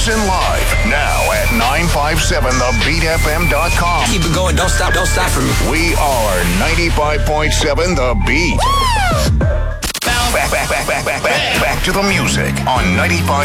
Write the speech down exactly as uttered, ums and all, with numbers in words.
Listen live now at nine five seven the beat f m dot com. Keep it going, don't stop, don't stop for me. We are ninety-five point seven The Beat. Back, back, back, back, back, back, back to the music on ninety-five